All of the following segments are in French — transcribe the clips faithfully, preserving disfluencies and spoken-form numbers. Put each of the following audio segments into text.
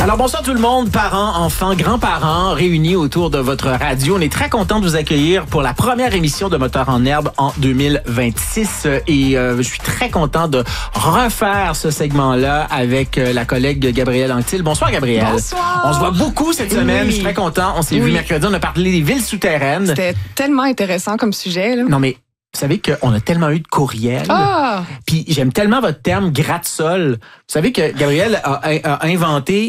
Alors bonsoir tout le monde, parents, enfants, grands-parents réunis autour de votre radio. On est très content de vous accueillir pour la première émission de Moteur en herbe en deux mille vingt-six et euh, je suis très content de refaire ce segment-là avec euh, la collègue Gabrielle Anctil. Bonsoir Gabrielle. Bonsoir. On se voit beaucoup cette semaine, oui. je suis très content. On s'est oui. vu mercredi, on a parlé des villes souterraines. C'était tellement intéressant comme sujet, là. Non mais vous savez qu'on a tellement eu de courriels. Ah! Puis j'aime tellement votre terme gratte-sol. Vous savez que Gabrielle a, a inventé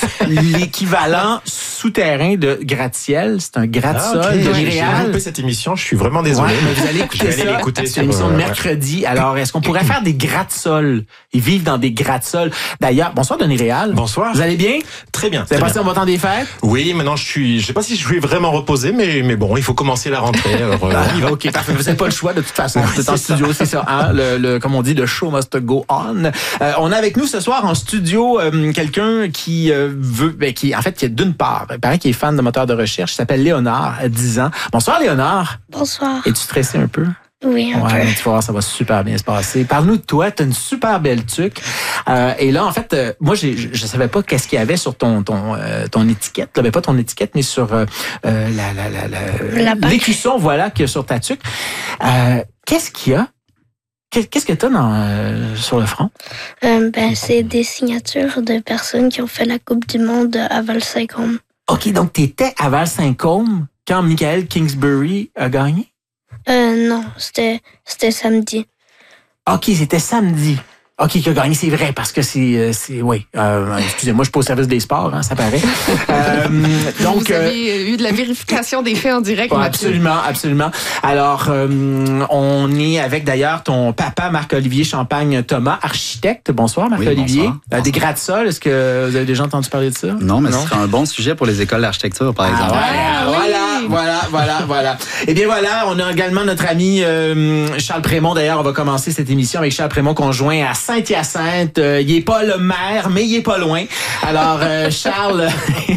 l'équivalent souterrain de gratte-ciel. C'est un gratte-sol ah, okay. de J'ai Montréal. loupé cette émission, je suis vraiment désolé. Ouais, mais vous allez écouter je vais ça. l'écouter C'est une émission de mercredi. Alors, est-ce qu'on pourrait faire des gratte-sols? Ils vivent dans des gratte-sols. D'ailleurs, bonsoir Denis Réal. Bonsoir. Vous allez bien? Très bien. Vous avez passé un bon temps des fêtes? Oui, maintenant je suis, je sais pas si je suis vraiment reposé, mais, mais bon, il faut commencer la rentrée. Alors, euh, on y va. OK, parfait. Vous n'avez pas le choix de toute façon. Vous êtes en studio, c'est ça. Hein? Le, le, comme on dit, the show must go on. Euh, on a avec nous ce soir en studio euh, quelqu'un qui euh, veut, ben, qui en fait, qui est d'une part, il paraît qu'il est fan de moteur de recherche, il s'appelle Léonard, à dix ans. Bonsoir Léonard. Bonsoir. Es-tu stressé un peu? Oui, un ouais, peu. Tu vas voir, ça va super bien se passer. Parle-nous de toi, tu as une super belle tuque. Euh, et là, en fait, euh, moi, j'ai, je ne savais pas qu'est-ce qu'il y avait sur ton ton euh, ton étiquette. Là, ben, pas ton étiquette, mais sur euh, euh, la, la, la, la, la l'écusson, voilà, qu'il y a sur ta tuque. Euh, qu'est-ce qu'il y a? Qu'est-ce que tu as dans, euh, sur le front? Euh, ben, c'est des signatures de personnes qui ont fait la Coupe du Monde à Val-Saint-Côme. OK, donc tu étais à Val-Saint-Côme quand Michael Kingsbury a gagné? Euh, non, c'était, c'était samedi. OK, c'était samedi. OK, qui a gagné, c'est vrai, parce que c'est... c'est oui, euh, excusez-moi, je suis pas au service des sports, hein, ça paraît. euh, donc, Vous avez euh, eu de la vérification des faits en direct, ouais, Mathieu. Absolument, absolument. Alors, euh, on est avec d'ailleurs ton papa, Marc-Olivier Champagne-Thomas, architecte. Bonsoir, Marc-Olivier. Oui, bonsoir. Euh, des gratte-sols, est-ce que vous avez déjà entendu parler de ça? Non, mais non? Ce serait un bon sujet pour les écoles d'architecture, par exemple. Ah, Ah, voilà, oui. voilà, voilà, voilà. Eh bien voilà, on a également notre ami euh, Charles Prémont. D'ailleurs, on va commencer cette émission avec Charles Prémont, conjoint à Saint-Hyacinthe. Euh, il est pas le maire, mais il est pas loin. Alors, euh, Charles,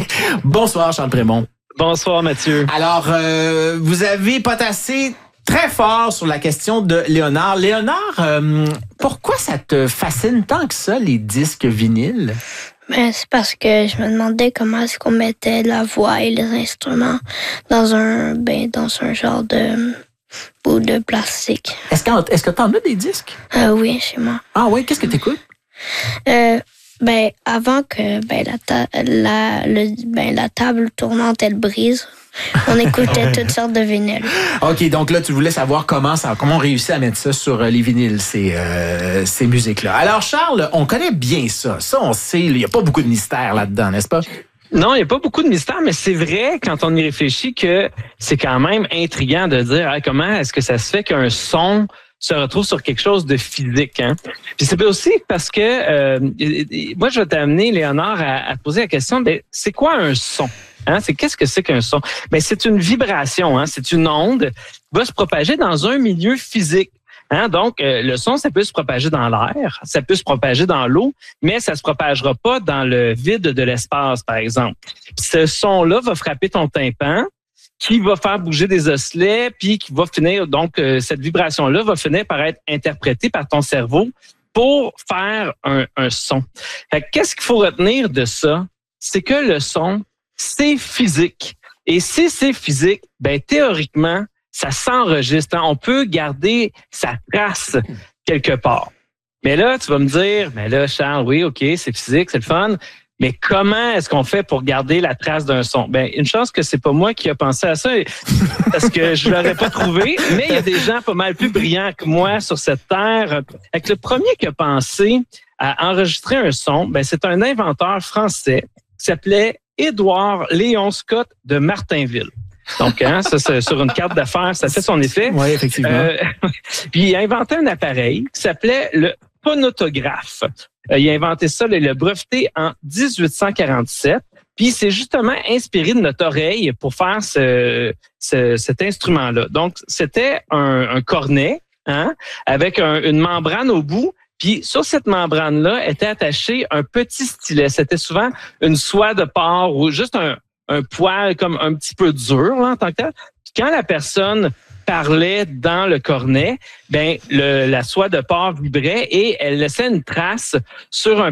bonsoir Charles Prémont. Bonsoir Mathieu. Alors, euh, vous avez potassé très fort sur la question de Léonard. Léonard, euh, pourquoi ça te fascine tant que ça, les disques vinyles? Ben, c'est parce que je me demandais comment est-ce qu'on mettait la voix et les instruments dans un, ben, dans un genre de bout de plastique. Est-ce que, est-ce que t'en as des disques? Euh, oui, chez moi. Ah oui, qu'est-ce que t'écoutes? Euh, ben, avant que, ben, la, ta- la, le, ben, la table tournante, elle brise, on écoutait toutes sortes de vinyles. OK, donc là, tu voulais savoir comment ça, comment on réussit à mettre ça sur les vinyles, ces, euh, ces musiques-là. Alors, Charles, on connaît bien ça. Ça, on sait, il n'y a pas beaucoup de mystère là-dedans, n'est-ce pas? Non, il n'y a pas beaucoup de mystère, mais c'est vrai, quand on y réfléchit, que c'est quand même intriguant de dire ah, comment est-ce que ça se fait qu'un son se retrouve sur quelque chose de physique. Hein? Puis c'est aussi parce que, euh, moi, je vais t'amener, Léonard, à, à te poser la question, ben, c'est quoi un son? Hein? C'est qu'est-ce que c'est qu'un son? Ben, c'est une vibration, hein? C'est une onde qui va se propager dans un milieu physique. Hein? Donc, euh, le son, ça peut se propager dans l'air, ça peut se propager dans l'eau, mais ça se propagera pas dans le vide de l'espace, par exemple. Puis ce son-là va frapper ton tympan, qui va faire bouger des osselets, puis qui va finir, donc euh, cette vibration-là va finir par être interprétée par ton cerveau pour faire un, un son. Fait que qu'est-ce qu'il faut retenir de ça? C'est que le son, c'est physique. Et si c'est physique, ben théoriquement, ça s'enregistre. Hein? On peut garder sa trace quelque part. Mais là, tu vas me dire, mais là, Charles, oui, OK, c'est physique, c'est le fun. Mais comment est-ce qu'on fait pour garder la trace d'un son? Ben, une chance que c'est pas moi qui a pensé à ça, parce que je l'aurais pas trouvé. Mais il y a des gens pas mal plus brillants que moi sur cette terre. Avec le premier qui a pensé à enregistrer un son, ben, c'est un inventeur français qui s'appelait Édouard Léon Scott de Martinville. Donc, hein, ça, c'est sur une carte d'affaires, ça fait son effet. Oui, effectivement. Euh, puis il a inventé un appareil qui s'appelait le phonautographe. Euh, il a inventé ça, il l'a breveté en dix-huit cent quarante-sept. Puis c'est justement inspiré de notre oreille pour faire ce, ce, cet instrument-là. Donc, c'était un, un cornet, hein, avec un, une membrane au bout. Puis sur cette membrane-là était attaché un petit stylet. C'était souvent une soie de porc ou juste un, un poil comme un petit peu dur là, en tant que tel. Puis quand la personne parlait dans le cornet, ben le, la soie de porc vibrait et elle laissait une trace sur un